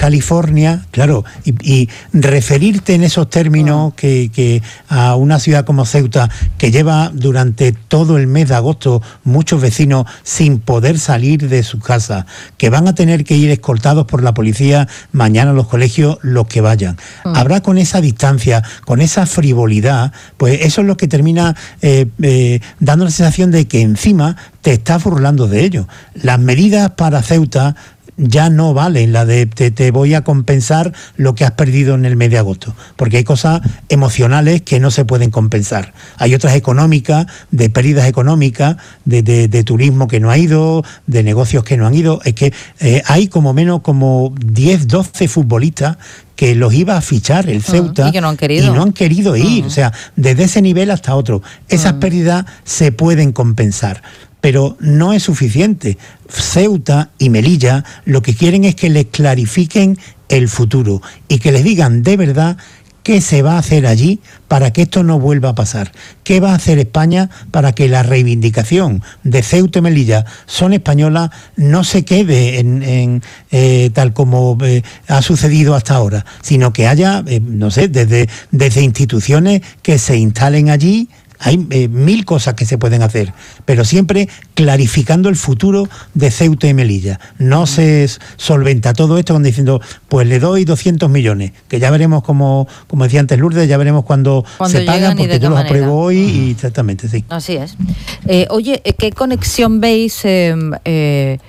California, claro, y referirte en esos términos que a una ciudad como Ceuta, que lleva durante todo el mes de agosto muchos vecinos sin poder salir de sus casas, que van a tener que ir escoltados por la policía mañana a los colegios, los que vayan. Habrá con esa distancia, con esa frivolidad, pues eso es lo que termina dando la sensación de que encima te estás burlando de ello. Las medidas para Ceuta ya no valen, la de te voy a compensar lo que has perdido en el mes de agosto, porque hay cosas emocionales que no se pueden compensar. Hay otras económicas, de pérdidas económicas, de turismo que no ha ido, de negocios que no han ido. Es que hay como menos como 10, 12 futbolistas que los iba a fichar el Ceuta y que no han querido ir. O sea, desde ese nivel hasta otro. Esas pérdidas se pueden compensar, pero no es suficiente. Ceuta y Melilla lo que quieren es que les clarifiquen el futuro y que les digan de verdad qué se va a hacer allí para que esto no vuelva a pasar. ¿Qué va a hacer España para que la reivindicación de Ceuta y Melilla son españolas no se quede en tal como ha sucedido hasta ahora, sino que haya, no sé, desde instituciones que se instalen allí? Hay 1000 cosas que se pueden hacer, pero siempre clarificando el futuro de Ceuta y Melilla. No se solventa todo esto diciendo, pues le doy 200 millones, que ya veremos, como decía antes Lourdes, ya veremos cuando se pagan, porque yo los apruebo hoy y exactamente, sí. Así es. Oye, ¿qué conexión veis de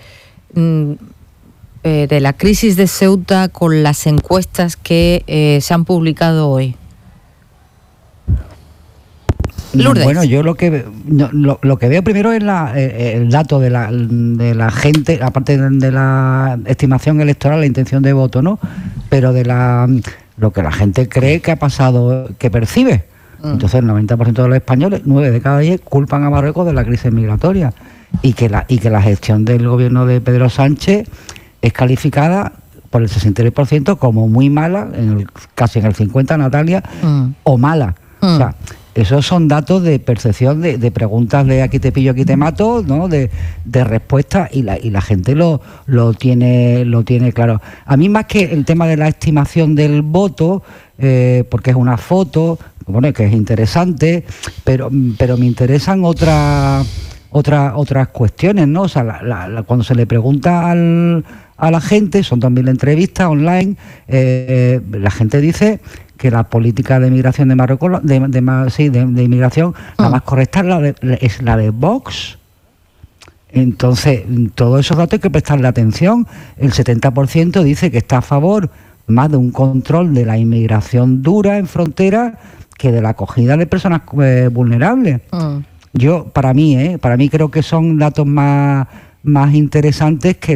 la crisis de Ceuta con las encuestas que se han publicado hoy? Lourdes. Bueno, yo lo que veo primero es el dato de la gente, aparte de la estimación electoral, la intención de voto, ¿no? Pero de lo que la gente cree que ha pasado, que percibe. Entonces el 90% de los españoles, 9 de cada 10, culpan a Marruecos de la crisis migratoria y que la gestión del gobierno de Pedro Sánchez es calificada por el 63% como muy mala, casi en el 50%, Natalia, o mala. O sea, esos son datos de percepción, de preguntas de aquí te pillo, aquí te mato, ¿no? De respuestas, y la gente lo tiene claro. A mí, más que el tema de la estimación del voto, porque es una foto, bueno, que es interesante, pero me interesan otras cuestiones, ¿no? O sea, cuando se le pregunta a la gente, son 2000 entrevistas online, la gente dice que la política de migración de Marruecos, de inmigración, la más correcta es la de Vox. Entonces, todos esos datos hay que prestarle atención. El 70% dice que está a favor más de un control de la inmigración dura en frontera que de la acogida de personas vulnerables. Para mí creo que son datos más interesantes que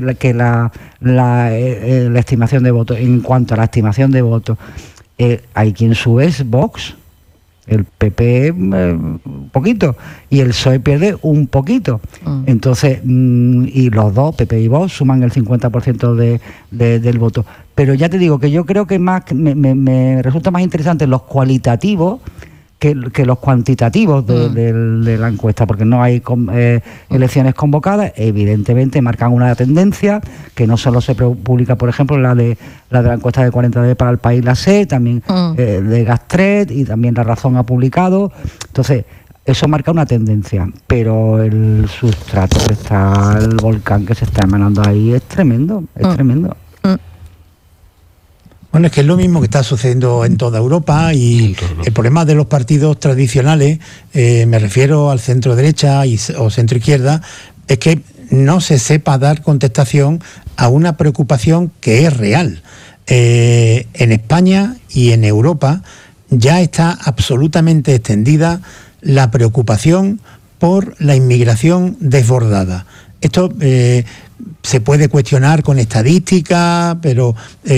la estimación de votos. En cuanto a la estimación de votos, hay quien sube es Vox, el PP un poquito, y el PSOE pierde un poquito. Entonces, y los dos, PP y Vox, suman el 50% del voto. Pero ya te digo que yo creo que me resulta más interesante los cualitativos que los cuantitativos de la encuesta, porque no hay elecciones convocadas. Evidentemente marcan una tendencia que no solo se publica, por ejemplo, la de la encuesta de 40D para El País, la SE, también de Gastret, y también La Razón ha publicado. Entonces, eso marca una tendencia, pero el sustrato que está, el volcán que se está emanando ahí es tremendo, tremendo. Bueno, es que es lo mismo que está sucediendo en toda Europa, y el problema de los partidos tradicionales, me refiero al centro derecha o centro izquierda, es que no se sepa dar contestación a una preocupación que es real. En España y en Europa ya está absolutamente extendida la preocupación por la inmigración desbordada. Esto se puede cuestionar con estadísticas, pero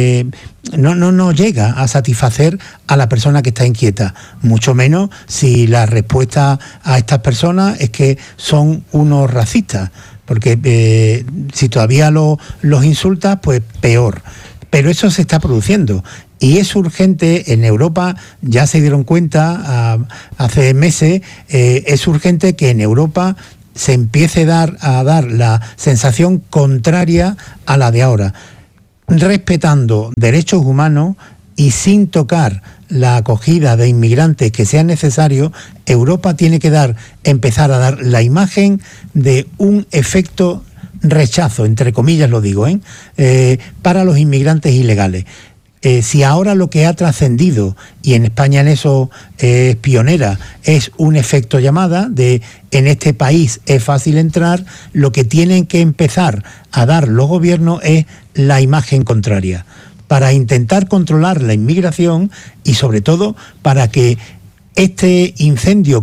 no llega a satisfacer a la persona que está inquieta, mucho menos si la respuesta a estas personas es que son unos racistas, porque si todavía los insultas, pues peor. Pero eso se está produciendo. Y es urgente, en Europa ya se dieron cuenta hace meses, es urgente que en Europa se empiece a dar la sensación contraria a la de ahora. respetando derechos humanos y sin tocar la acogida de inmigrantes que sea necesario, Europa tiene que empezar a dar la imagen de un efecto rechazo, entre comillas lo digo, para los inmigrantes ilegales. Si ahora lo que ha trascendido, y en España en eso es pionera, es un efecto llamada de en este país es fácil entrar, lo que tienen que empezar a dar los gobiernos es la imagen contraria, para intentar controlar la inmigración y sobre todo para que este incendio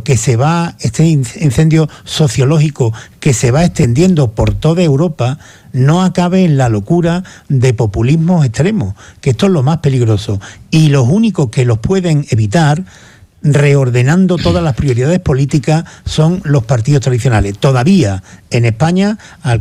sociológico que se va extendiendo por toda Europa no acabe en la locura de populismos extremos, que esto es lo más peligroso. Y los únicos que los pueden evitar, reordenando todas las prioridades políticas, son los partidos tradicionales. Todavía en España,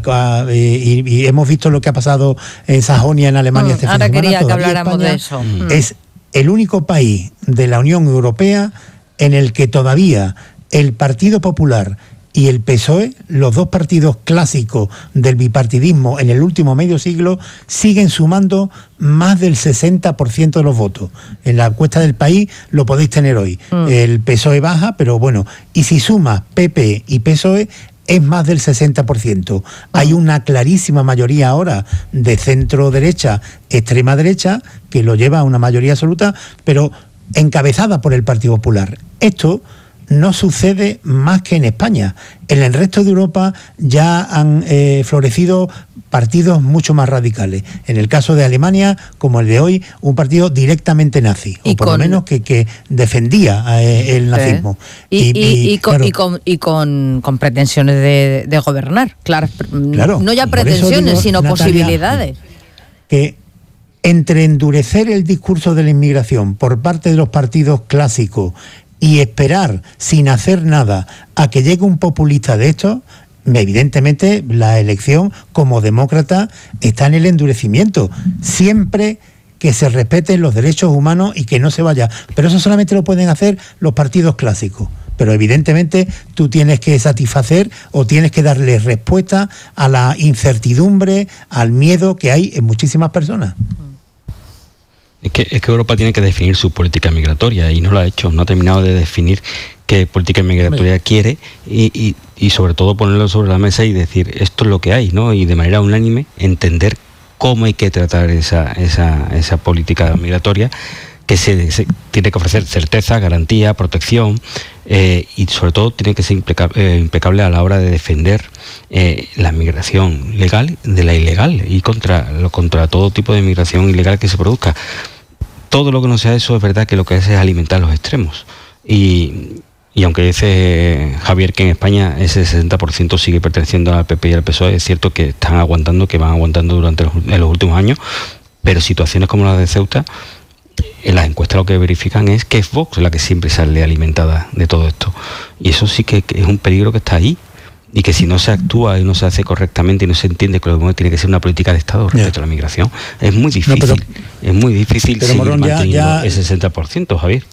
y hemos visto lo que ha pasado en Sajonia, en Alemania, este fin de semana. Ahora quería que habláramos de eso. Es el único país de la Unión Europea en el que todavía el Partido Popular y el PSOE, los dos partidos clásicos del bipartidismo en el último medio siglo, siguen sumando más del 60% de los votos. En la encuesta del País lo podéis tener hoy. El PSOE baja, pero bueno, y si sumas PP y PSOE, es más del 60%. Hay una clarísima mayoría ahora de centro-derecha, extrema derecha, que lo lleva a una mayoría absoluta, pero encabezada por el Partido Popular. Esto no sucede más que en España. En el resto de Europa ya han florecido partidos mucho más radicales. En el caso de Alemania, como el de hoy, un partido directamente nazi, o por lo menos que defendía el nazismo. Y con pretensiones de gobernar, claro, no ya pretensiones, sino Natalia, posibilidades. Que entre endurecer el discurso de la inmigración por parte de los partidos clásicos y esperar sin hacer nada a que llegue un populista de estos, evidentemente la elección como demócrata está en el endurecimiento, siempre que se respeten los derechos humanos y que no se vaya. Pero eso solamente lo pueden hacer los partidos clásicos. Pero evidentemente tú tienes que satisfacer o tienes que darle respuesta a la incertidumbre, al miedo que hay en muchísimas personas. Es que Europa tiene que definir su política migratoria y no lo ha hecho, no ha terminado de definir qué política migratoria quiere y sobre todo ponerlo sobre la mesa y decir esto es lo que hay, ¿no? Y de manera unánime entender cómo hay que tratar esa política migratoria, que se tiene que ofrecer certeza, garantía, protección y sobre todo tiene que ser impecable a la hora de defender la migración legal de la ilegal y contra todo tipo de migración ilegal que se produzca. Todo lo que no sea eso es verdad que lo que hace es alimentar los extremos y aunque dice Javier que en España ese 60% sigue perteneciendo al PP y al PSOE, es cierto que van aguantando durante los últimos años, pero situaciones como la de Ceuta, en las encuestas lo que verifican es que es Vox la que siempre sale alimentada de todo esto. Y eso sí que es un peligro que está ahí. Y que si no se actúa y no se hace correctamente y no se entiende que lo que tiene que ser una política de Estado respecto a la migración, es muy difícil. Es muy difícil seguir manteniendo ese 60%, Javier.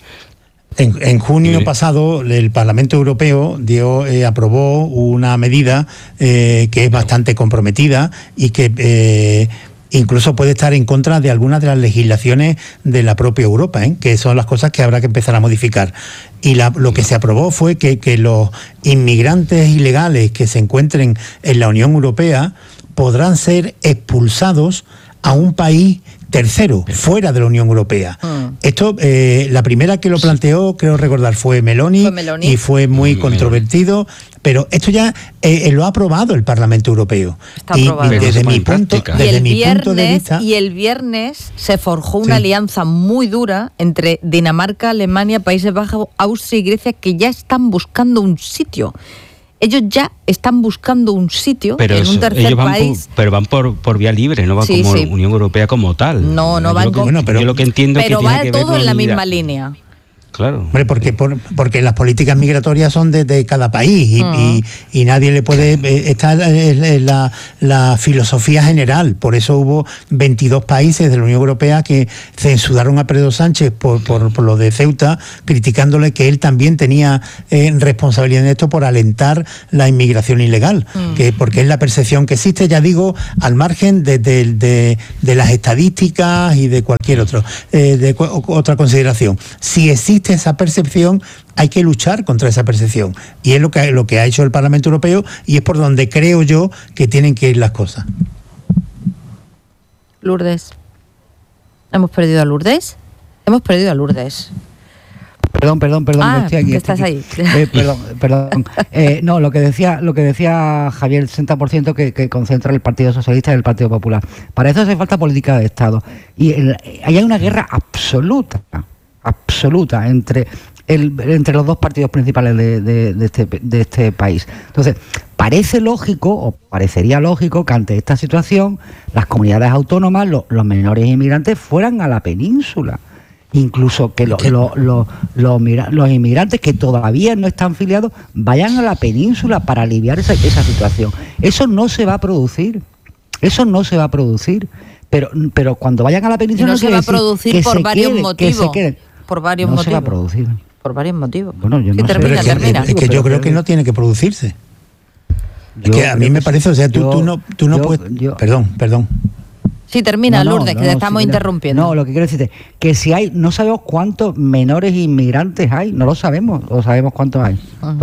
En junio pasado el Parlamento Europeo aprobó una medida que es bastante comprometida y que incluso puede estar en contra de algunas de las legislaciones de la propia Europa, que son las cosas que habrá que empezar a modificar. Y lo que se aprobó fue que los inmigrantes ilegales que se encuentren en la Unión Europea podrán ser expulsados a un país tercero, fuera de la Unión Europea. Esto, la primera que lo planteó, creo recordar, fue Meloni. Y fue muy controvertido, pero esto ya lo ha aprobado el Parlamento Europeo. Está aprobado. Y desde mi punto de vista... Y el viernes se forjó una alianza muy dura entre Dinamarca, Alemania, Países Bajos, Austria y Grecia, que ya están buscando un sitio. Ellos ya están buscando un sitio en un tercer país. Pero van por vía libre, no van como Unión Europea como tal. No van como... Yo lo que entiendo pero que va tiene que todo ver en la misma línea. claro. Hombre, porque las políticas migratorias son de cada país y nadie le puede... Esta es la filosofía general. Por eso hubo 22 países de la Unión Europea que censuraron a Pedro Sánchez por lo de Ceuta, criticándole que él también tenía responsabilidad en esto por alentar la inmigración ilegal, porque es la percepción que existe, ya digo, al margen de las estadísticas y de cualquier otra consideración. Si existe esa percepción, hay que luchar contra esa percepción, y es lo que ha hecho el Parlamento Europeo, y es por donde creo yo que tienen que ir las cosas. Lourdes. ¿Hemos perdido a Lourdes? Hemos perdido a Lourdes. Perdón, estoy aquí. Que estás ahí. Perdón. No, lo que decía Javier, el 60% que concentra el Partido Socialista y el Partido Popular. Para eso hace falta política de Estado. Y hay una guerra absoluta entre los dos partidos principales de este país. Entonces, parece lógico, o parecería lógico, que ante esta situación las comunidades autónomas, los menores inmigrantes, fueran a la península. Incluso que los inmigrantes que todavía no están filiados vayan a la península para aliviar esa situación. Eso no se va a producir. Pero cuando vayan a la península... Y no se va a producir por varios motivos. Por varios motivos. No se va a producir. Por varios motivos. Bueno, yo sí, no termina. Es que yo creo que no tiene que producirse. Es que a mí me parece, o sea, tú no puedes... Perdón. Sí, termina, Lourdes, que te estamos interrumpiendo. No, lo que quiero decirte, que si hay, no sabemos cuántos menores inmigrantes hay, no lo sabemos, o sabemos cuántos hay.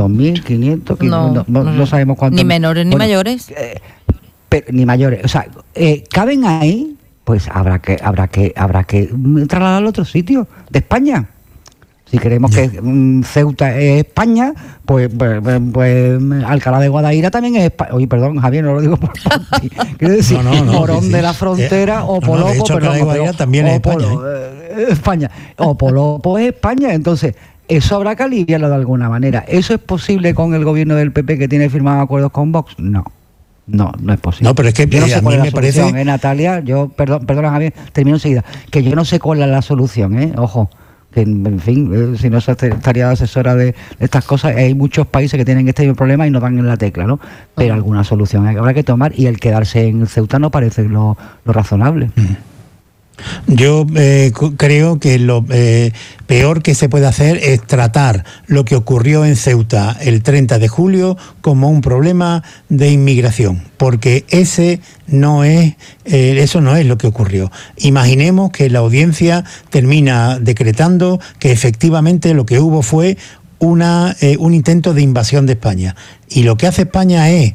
2.500, no sabemos cuántos. Ni menores ni mayores. Ni mayores, o sea, ¿caben ahí? Pues habrá que trasladarlo a otro sitio de España. Si queremos que Ceuta es España, pues Alcalá de Guadaira también es España. Oye, perdón, Javier, no lo digo por ti. Quiero decir, Morón de la Frontera o Polopo, de hecho, Alcalá de Guadaira también es España. España. O Polopo es España. Entonces, eso habrá que aliviarlo de alguna manera. ¿Eso es posible con el gobierno del PP que tiene firmado acuerdos con Vox? No es posible. No, pero es que yo no sé a mí me parece... Natalia, perdona Javier, termino enseguida, que yo no sé cuál es la solución, ojo, que en fin, si no se estaría asesora de estas cosas, hay muchos países que tienen este mismo problema y no dan en la tecla, ¿no? Pero alguna solución habrá que tomar, y el quedarse en Ceuta no parece lo razonable. Yo creo que lo peor que se puede hacer es tratar lo que ocurrió en Ceuta el 30 de julio como un problema de inmigración, porque eso no es lo que ocurrió. Imaginemos que la audiencia termina decretando que efectivamente lo que hubo fue un intento de invasión de España, y lo que hace España es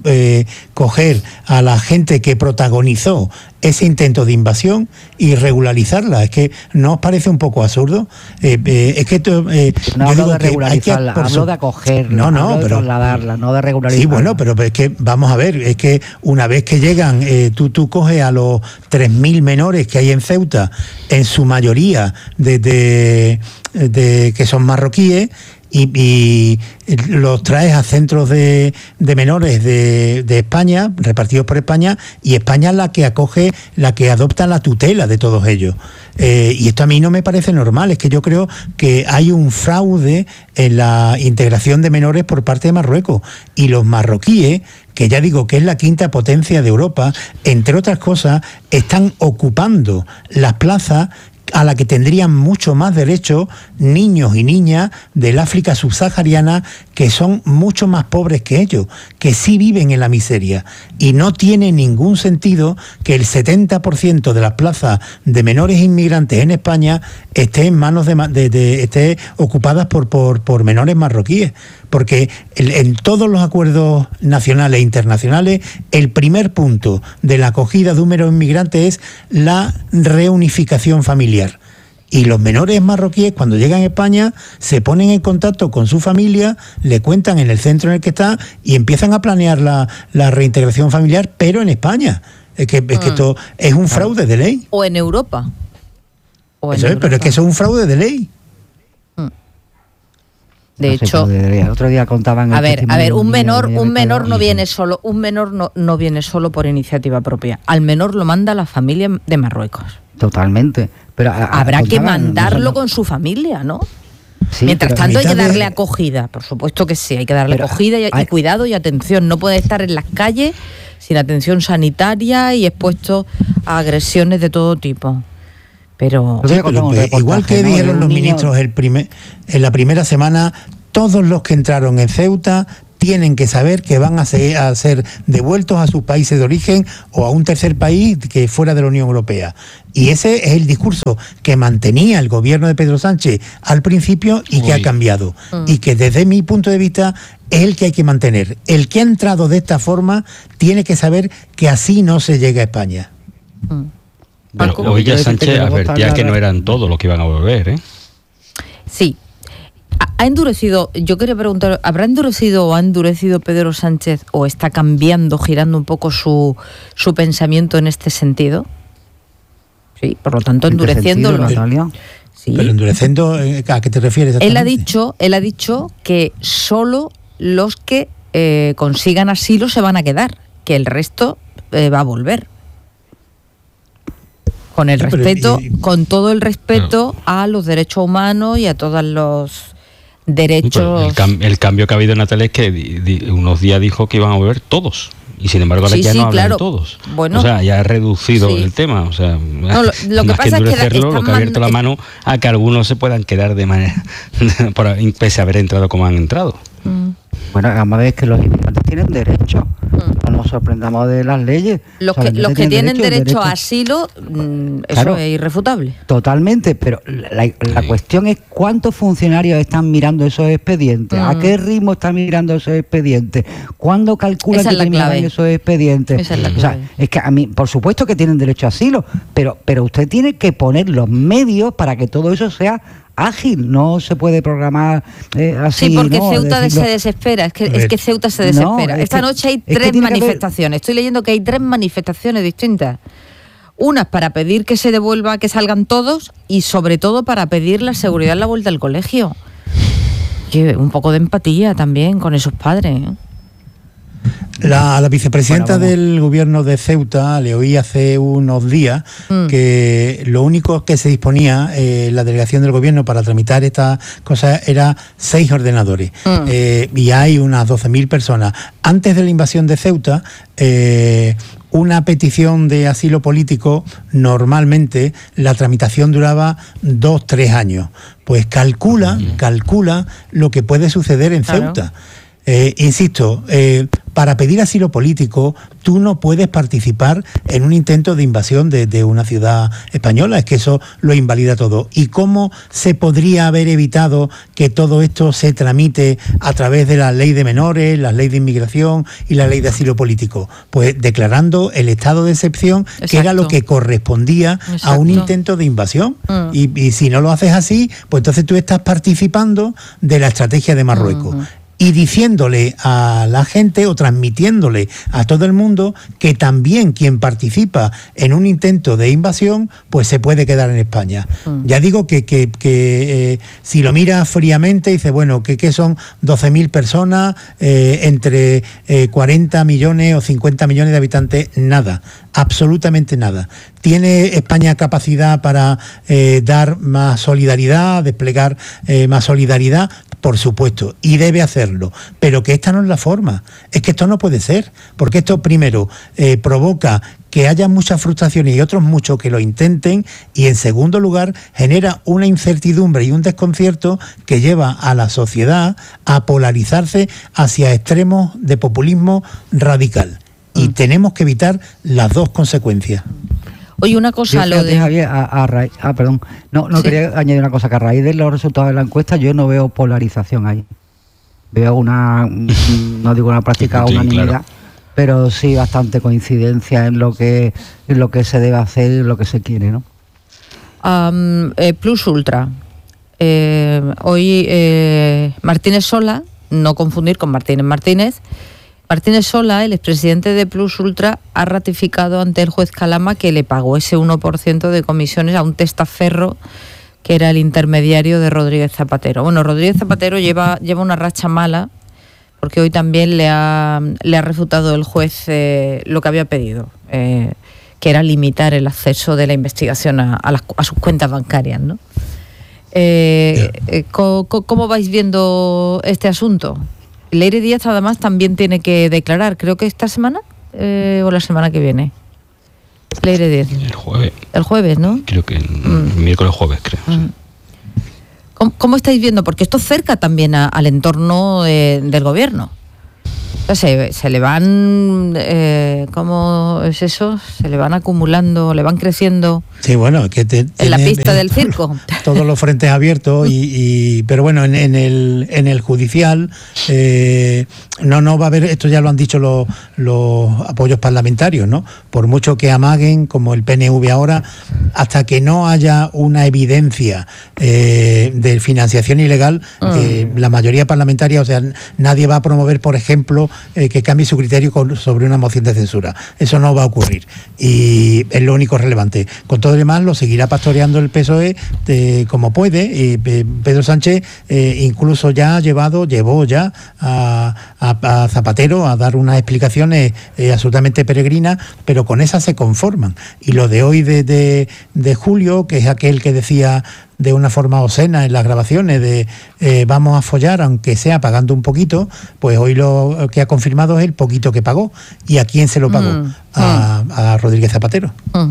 coger a la gente que protagonizó ese intento de invasión y regularizarla. Es que ¿no os parece un poco absurdo? Es que no hablo de regularizarla, hablo de acogerla, de trasladarla, no de regularizarla. Sí, bueno, pero es que vamos a ver, es que una vez que llegan, tú coges a los 3.000 menores que hay en Ceuta, en su mayoría de que son marroquíes, y los traes a centros de menores de España, repartidos por España, y España es la que acoge, la que adopta la tutela de todos ellos. Y esto a mí no me parece normal. Es que yo creo que hay un fraude en la integración de menores por parte de Marruecos, y los marroquíes, que ya digo que es la quinta potencia de Europa, entre otras cosas, están ocupando las plazas a la que tendrían mucho más derecho niños y niñas del África subsahariana, que son mucho más pobres que ellos, que sí viven en la miseria. Y no tiene ningún sentido que el 70% de las plazas de menores inmigrantes en España esté en manos esté ocupadas por menores marroquíes, porque en todos los acuerdos nacionales e internacionales el primer punto de la acogida de un menor inmigrante es la reunificación familiar. Y los menores marroquíes, cuando llegan a España, se ponen en contacto con su familia, le cuentan en el centro en el que está y empiezan a planear la reintegración familiar, pero en España. Que esto es un fraude de ley. O en Europa. Pero es que eso es un fraude de ley. De hecho, el otro día contaban. A ver, un menor no viene solo, no viene solo por iniciativa propia. Al menor lo manda la familia de Marruecos. Totalmente. Pero habrá que mandarlo con su familia, ¿no? Sí, Mientras tanto hay que darle de... acogida, por supuesto que sí, hay que darle acogida y cuidado y atención. No puede estar en las calles sin atención sanitaria y expuesto a agresiones de todo tipo. Pero igual que dijeron los ministros en la primera semana, todos los que entraron en Ceuta tienen que saber que van a ser devueltos a sus países de origen o a un tercer país que fuera de la Unión Europea. Y ese es el discurso que mantenía el gobierno de Pedro Sánchez al principio y que ha cambiado. Y que desde mi punto de vista es el que hay que mantener. El que ha entrado de esta forma tiene que saber que así no se llega a España. Bueno, hoy ya Sánchez advertía que no eran todos los que iban a volver, ¿eh? Sí. ¿Ha endurecido, yo quería preguntar, ¿habrá endurecido o ha endurecido Pedro Sánchez o está cambiando, girando un poco su pensamiento en este sentido? Sí, por lo tanto, endureciendo... Sí. Pero endureciendo, ¿a qué te refieres exactamente? Él ha dicho que solo los que consigan asilo se van a quedar, que el resto va a volver. Con el respeto, con todo el respeto a los derechos humanos y a todos los derechos. El cambio que ha habido en Natalia es que unos días dijo que iban a volver todos. Y sin embargo ahora ya no hablan de todos. Bueno, o sea, ya ha reducido el tema. O sea, no, lo que pasa es que lo que ha abierto la mano a que algunos se puedan quedar de manera pese a haber entrado como han entrado. Bueno, además es que los inmigrantes tienen derecho. No nos sorprendamos de las leyes. Los que tienen derecho a asilo, eso es irrefutable. Totalmente, pero la cuestión es cuántos funcionarios están mirando esos expedientes, a qué ritmo están mirando esos expedientes, cuándo calculan que terminarán esos expedientes. Esa es la clave. O sea, es que a mí, por supuesto que tienen derecho a asilo, pero usted tiene que poner los medios para que todo eso sea ágil, no se puede programar así. Sí, porque Ceuta se desespera, es que Ceuta se desespera. Esta noche hay 3 manifestaciones, estoy leyendo que hay 3 manifestaciones distintas. Unas para pedir que se devuelva, que salgan todos, y sobre todo para pedir la seguridad en la vuelta al colegio. Un poco de empatía también con esos padres, ¿eh? La vicepresidenta del gobierno de Ceuta le oí hace unos días que lo único que se disponía la delegación del gobierno para tramitar estas cosas era 6 ordenadores y hay unas 12.000 personas. Antes de la invasión de Ceuta, una petición de asilo político, normalmente la tramitación duraba 2-3 años. Pues calcula lo que puede suceder en Ceuta. Insisto, para pedir asilo político tú no puedes participar en un intento de invasión de una ciudad española, es que eso lo invalida todo. ¿Y cómo se podría haber evitado que todo esto se tramite a través de la ley de menores, la ley de inmigración y la ley de asilo político? Pues declarando el estado de excepción, que era lo que correspondía a un intento de invasión. Y si no lo haces así, pues entonces tú estás participando de la estrategia de Marruecos. Y diciéndole a la gente o transmitiéndole a todo el mundo que también quien participa en un intento de invasión pues se puede quedar en España. Ya digo que si lo miras fríamente dice, bueno, que son 12.000 personas entre 40 millones o 50 millones de habitantes, nada, absolutamente nada. ¿Tiene España capacidad para dar más solidaridad, desplegar más solidaridad? Por supuesto, y debe hacerlo, pero que esta no es la forma, es que esto no puede ser, porque esto primero provoca que haya muchas frustraciones y otros muchos que lo intenten, y en segundo lugar genera una incertidumbre y un desconcierto que lleva a la sociedad a polarizarse hacia extremos de populismo radical, y tenemos que evitar las dos consecuencias. Oye, una cosa, yo, Javier, perdón, no quería añadir una cosa, que a raíz de los resultados de la encuesta yo no veo polarización ahí. Veo no digo una práctica unanimidad, pero sí bastante coincidencia en lo que se debe hacer y lo que se quiere, ¿no? Plus Ultra. Hoy Martínez Sola, no confundir con Martínez Martínez Sola, el expresidente de Plus Ultra, ha ratificado ante el juez Calama que le pagó ese 1% de comisiones a un testaferro que era el intermediario de Rodríguez Zapatero. Bueno, Rodríguez Zapatero lleva una racha mala, porque hoy también le ha refutado el juez lo que había pedido, que era limitar el acceso de la investigación a sus cuentas bancarias, ¿no? ¿Cómo vais viendo este asunto? Leire Díaz además también tiene que declarar, creo que esta semana o la semana que viene. Leire Díaz. El jueves, ¿no? Creo que miércoles jueves, creo. Sí. ¿Cómo estáis viendo? Porque esto cerca también al entorno del gobierno. Se le van, ¿cómo es eso? Se le van acumulando, le van creciendo. Sí, bueno, que en la pista del circo. Todos los frentes abiertos, pero bueno, en el judicial no va a haber, esto ya lo han dicho los apoyos parlamentarios, ¿no? Por mucho que amaguen, como el PNV ahora, hasta que no haya una evidencia de financiación ilegal, la mayoría parlamentaria, o sea, nadie va a promover, por ejemplo, que cambie su criterio sobre una moción de censura. Eso no va a ocurrir y es lo único relevante. Con todo lo demás lo seguirá pastoreando el PSOE como puede, y Pedro Sánchez incluso ya llevó ya a Zapatero a dar unas explicaciones absolutamente peregrinas, pero con esas se conforman. Y lo de hoy de Julio, que es aquel que decía de una forma obscena en las grabaciones de vamos a follar aunque sea pagando un poquito, pues hoy lo que ha confirmado es el poquito que pagó. ¿Y a quién se lo pagó? A Rodríguez Zapatero.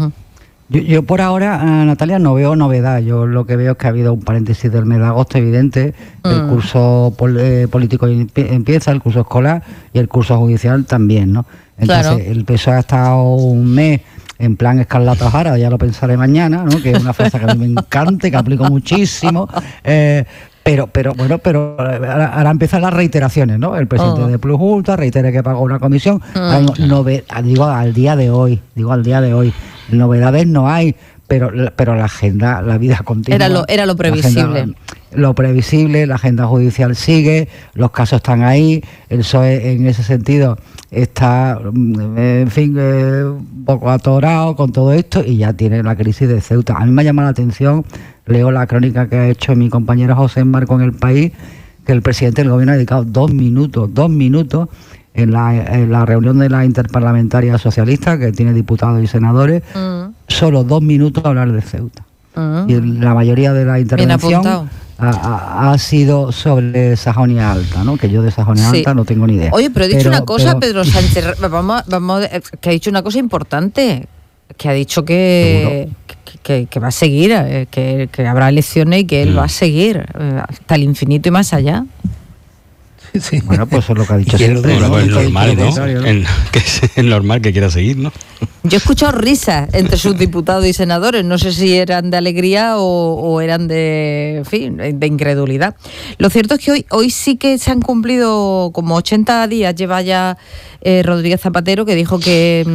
Yo por ahora, Natalia, no veo novedad. Yo lo que veo es que ha habido un paréntesis del mes de agosto evidente. El curso político empieza, el curso escolar y el curso judicial también, ¿no? Entonces, el PSOE ha estado un mes en plan Escarlata O'Hara, ya lo pensaré mañana, ¿no? Que es una frase que a mí me encanta y que aplico muchísimo. Pero ahora empiezan las reiteraciones, ¿no? El presidente de Plus Ultra reitera que pagó una comisión. Digo al día de hoy. Novedades no hay, pero la agenda, la vida continua. Era lo previsible. Lo previsible, la agenda judicial sigue, los casos están ahí, el PSOE en ese sentido está, en fin, un poco atorado con todo esto y ya tiene la crisis de Ceuta. A mí me llama la atención, leo la crónica que ha hecho mi compañero José Marco en El País, que el presidente del gobierno ha dedicado 2 minutos en la reunión de la Interparlamentaria Socialista, que tiene diputados y senadores, solo 2 minutos a hablar de Ceuta. Y la mayoría de la intervención ha sido sobre Sajonia Alta, ¿no? Que yo de Sajonia Alta no tengo ni idea. Oye, pero he dicho una cosa, Pedro Sánchez, que ha dicho una cosa importante, que ha dicho que va a seguir, que habrá elecciones y que él va a seguir hasta el infinito y más allá. Sí. Bueno, pues eso es lo que ha dicho siempre. Es normal, ¿no? Es normal que quiera seguir, ¿no? Yo he escuchado risas entre sus diputados y senadores. No sé si eran de alegría o eran de incredulidad. Lo cierto es que hoy sí que se han cumplido como 80 días, lleva ya Rodríguez Zapatero, que dijo que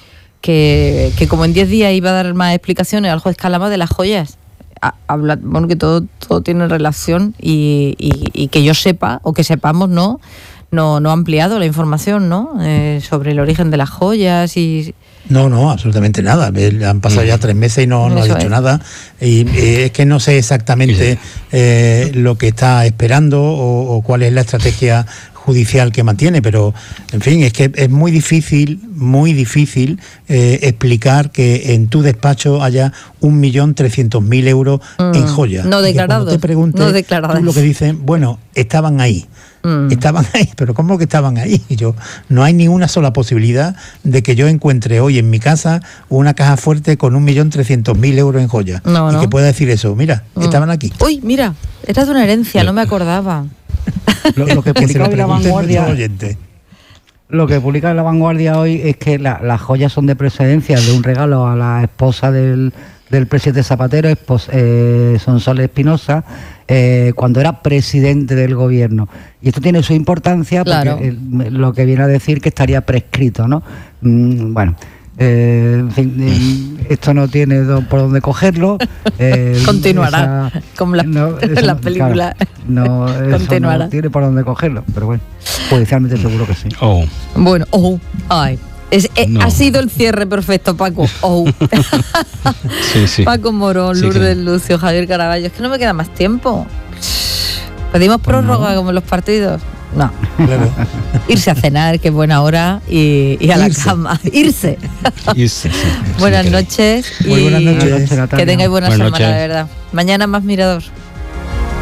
como en 10 días iba a dar más explicaciones al juez Calama de las joyas. Bueno, que todo tiene relación y que yo sepa o que sepamos no ha ampliado la información, ¿no? Sobre el origen de las joyas y... No, absolutamente nada. Han pasado ya 3 meses y no ha dicho nada. Y es que no sé exactamente lo que está esperando o cuál es la estrategia judicial que mantiene, pero en fin, es que es muy difícil explicar que en tu despacho haya 1.300.000 euros en joyas. No declarados. Te preguntes, tú lo que dicen, bueno, estaban ahí, pero ¿cómo que estaban ahí? No hay ni una sola posibilidad de que yo encuentre hoy en mi casa una caja fuerte con 1.300.000 euros en joyas y que pueda decir eso, mira, estaban aquí. Uy, mira, era de una herencia, no me acordaba. Lo que publica hoy La Vanguardia, lo que publica La Vanguardia hoy es que las joyas son de procedencia de un regalo a la esposa del presidente Zapatero, Sonsoles Espinosa, cuando era presidente del gobierno. Y esto tiene su importancia porque lo que viene a decir que estaría prescrito, ¿no? Bueno. En fin, esto no tiene por dónde cogerlo. Continuará, como la película. Claro, continuará. No tiene por dónde cogerlo, pero bueno, judicialmente seguro que sí. Bueno, ha sido el cierre perfecto, Paco. Sí. Paco Morón, Lourdes Lucio, Javier Caraballo. Es que no me queda más tiempo. ¿Pedimos prórroga como en los partidos? No. Claro. Irse a cenar, que es buena hora, y a la cama. Irse. Sí. Buenas noches. Muy buenas noches. Que tengáis buena semana, de verdad. Mañana más Mirador.